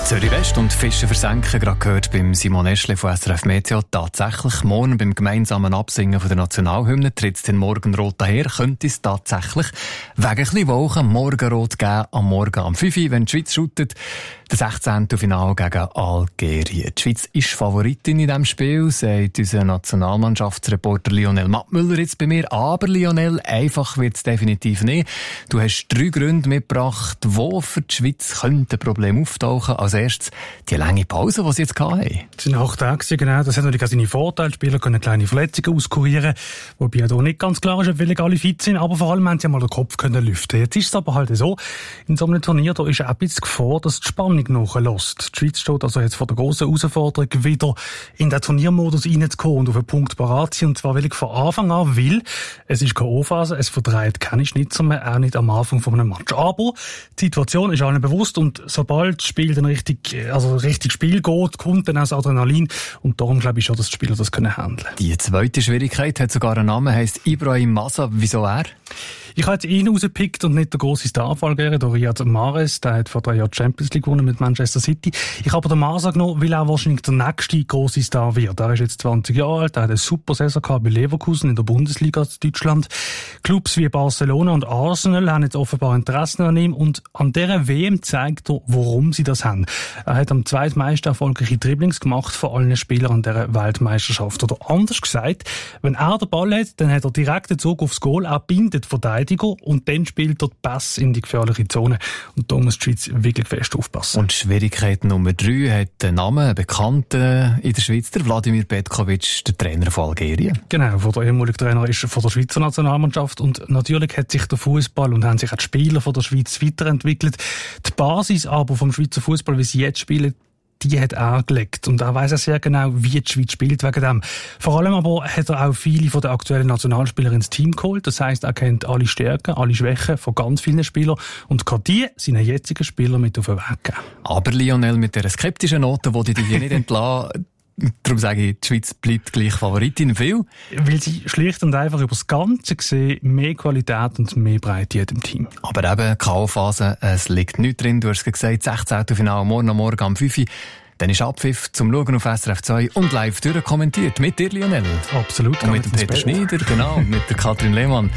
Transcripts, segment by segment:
Zürich West und Fische versenken, gerade gehört beim Simon Eschle von SRF Meteo. Tatsächlich, morgen beim gemeinsamen Absingen von der Nationalhymne tritt es den Morgenrot daher, könnte es tatsächlich wegen ein bisschen Wolken Morgenrot geben am Morgen am 5 Uhr, wenn die Schweiz shootet. Das 16. Finale gegen Algerien. Die Schweiz ist Favoritin in diesem Spiel, sagt unser Nationalmannschaftsreporter Lionel Mattmüller jetzt bei mir. Aber Lionel, einfach wird es definitiv nicht. Du hast 3 Gründe mitgebracht, wo für die Schweiz könnte ein Problem auftauchen. Als erstes die lange Pause, die sie jetzt hatten. Es sind 8 Tage, genau. Das hat natürlich auch seine Vorteile. Die Spieler können kleine Verletzungen auskurieren, wobei ja da nicht ganz klar ist, ob wirklich alle fit sind. Aber vor allem haben sie mal den Kopf können lüften. Jetzt ist es aber halt so, in so einem Turnier, da ist auch ein bisschen Gefahr, dass die Spannung nachlässt. Die Schweiz steht also jetzt vor der grossen Herausforderung, wieder in den Turniermodus reinzukommen und auf einen Punkt parat zu sein. Und zwar will ich von Anfang an, weil es ist K.O.-Phase, es verdreht keine Schnitzer mehr, auch nicht am Anfang von einem Match. Aber die Situation ist allen bewusst und sobald das Spiel dann richtig Spiel geht, kommt dann auch das Adrenalin und darum glaube ich schon, dass die Spieler das können handeln. Die zweite Schwierigkeit hat sogar einen Namen, heisst Ibrahim Massa. Wieso er? Ich habe jetzt ihn rausgepickt und nicht der grosse Star-Fall gegeben, der Riyad Mahrez, der hat vor 3 Jahren die Champions League gewonnen mit Manchester City. Ich habe aber den Massa genommen, weil er wahrscheinlich der nächste grosse Star wird. Er ist jetzt 20 Jahre alt, er hat eine super Saison gehabt bei Leverkusen in der Bundesliga in Deutschland. Clubs wie Barcelona und Arsenal haben jetzt offenbar Interesse an ihm und an dieser WM zeigt er, warum sie das haben. Er hat am zweitmeisten erfolgreiche Dribblings gemacht von allen Spielern an dieser Weltmeisterschaft. Oder anders gesagt, wenn er den Ball hat, dann hat er direkt den Zug aufs Goal, er bindet Verteidiger und dann spielt er den Pass in die gefährliche Zone. Und da muss die Schweiz wirklich fest aufpassen. Und Schwierigkeit Nummer 3 hat den Namen, einen Bekannten in der Schweiz, der Vladimir Petkovic, der Trainer von Algerien. Genau, der ehemalige Trainer ist von der Schweizer Nationalmannschaft und natürlich hat sich der Fußball und haben sich auch die Spieler von der Schweiz weiterentwickelt. Die Basis aber vom Schweizer Fußball, wie sie jetzt spielen, die hat er gelegt. Und er weiss auch sehr genau, wie die Schweiz spielt wegen dem. Vor allem aber hat er auch viele von den aktuellen Nationalspielern ins Team geholt. Das heisst, er kennt alle Stärken, alle Schwächen von ganz vielen Spielern und kann die seinen jetzigen Spieler mit auf den Weg geben. Aber Lionel, mit dieser skeptischen Note, die dich nicht entlassen. Darum sage ich, die Schweiz bleibt gleich Favoritin. Weil sie schlicht und einfach über das Ganze gesehen mehr Qualität und mehr Breite hat im Team. Aber eben, K.O.-Phase, es liegt nichts drin. Du hast gesagt, 16. Finale morgen am 5 Uhr. Dann ist Abpfiff zum Schauen auf SRF 2 und live durchkommentiert. Mit dir, Lionel. Absolut. Und mit dem Peter Schneider, genau, und mit der Katrin Lehmann.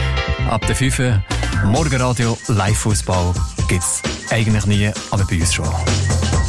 Ab der 5 Uhr, Morgenradio, Live-Fußball gibt's eigentlich nie, aber bei uns schon.